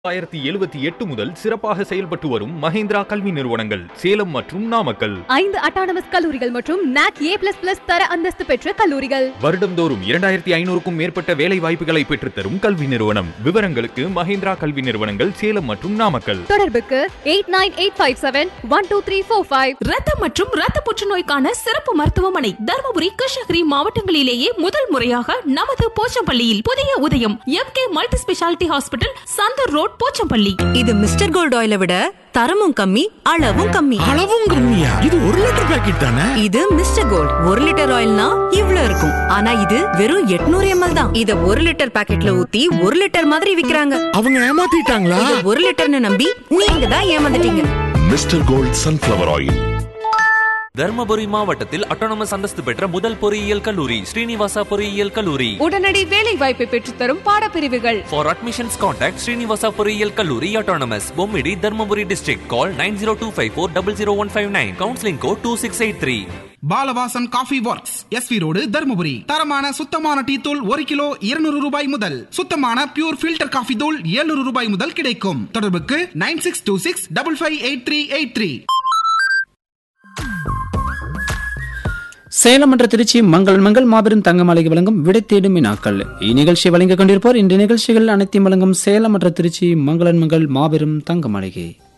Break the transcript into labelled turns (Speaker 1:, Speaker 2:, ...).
Speaker 1: 1978 முதல் சிறப்பாக செயல்பட்டு வரும் மஹேந்திரா கல்வி நிறுவனங்கள் சேலம் மற்றும் நாமக்கல்.
Speaker 2: 5 அட்டானமஸ் கல்லூரிகள் மற்றும் NAC A++ தர அந்தஸ்து பெற்ற கல்லூரிகள்.
Speaker 1: வருடந்தோறும் 2500க்கும் மேற்பட்ட வேலை வாய்ப்புகளை பெற்றுத்தரும் கல்வி நிறுவனம். விவரங்களுக்கு மஹேந்திரா கல்வி நிறுவனங்கள் சேலம் மற்றும் நாமக்கல்.
Speaker 2: தொடர்புக்கு 8985712345.
Speaker 3: ரத்தம் மற்றும் ரத்த புற்றுநோய்க்கான சிறப்பு மருத்துவமனை தர்மபுரி, கிருஷ்ணகிரி மாவட்டங்களிலேயே முதல் முறையாக நமது போச்சம்பள்ளியில் புதிய உதயம் MK multi speciality hospital, Santoor road, Pochampalli.
Speaker 4: இது மிஸ்டர் கோல்ட் ஆயிலை விட தரமும் கம்மி, அளவும் கம்மி.
Speaker 5: அளவும் கம்மியா? இது 1 லிட்டர் பாக்கெட் தானே?
Speaker 4: இது மிஸ்டர் கோல்ட் 1 லிட்டர் ஆயில்னா இவ்ளோ இருக்கும். ஆனா இது வெறும் 800 ml தான். இத 1 லிட்டர் பாக்கெட்ல ஊத்தி 1 லிட்டர் மாதிரி விக்கிறாங்க.
Speaker 5: அவங்க ஏமாத்திட்டாங்களா?
Speaker 4: இத 1 லிட்டர்னு நம்பி நீங்க தான் ஏமாந்துட்டீங்க.
Speaker 6: Mister gold sunflower oil.
Speaker 7: Dharmapuri மாவட்டத்தில் அட்டானமஸ் அந்தஸ்து பெற்ற முதல் பொறியியல் கல்லூரி ஸ்ரீனிவாசா பொறியியல் கல்லூரி.
Speaker 2: உடனடி வேலை வாய்ப்பை பெற்றுத்தரும் பாடப்பிரிவுகள்.
Speaker 7: For admissions contact ஸ்ரீனிவாசா பொறியியல் கல்லூரி autonomous, Bommidi, Dharmapuri district. Call 9025400159. Counseling code 2683.
Speaker 8: Balavasan coffee works, SV road, Dharmapuri. தரமான சுத்தமான டீ தூள் 1 கிலோ 200 ரூபாய் முதல். சுத்தமான பியூர் ஃபில்டர் காஃபி தூள் 700 ரூபாய் முதல் கிடைக்கும். தொடர்புக்கு 9626558383.
Speaker 9: சேலம் என்ற திருச்சி மங்கள் மாபெரும் தங்க மாளிகை வழங்கும் விடை தேடும் வினாக்கள். இந்நிகழ்ச்சியை வழங்கிக் கொண்டிருப்போர் இன்று நிகழ்ச்சிகள் அனைத்தையும் வழங்கும் சேலம் என்ற திருச்சி மங்கள் மாபெரும் தங்க மாளிகை.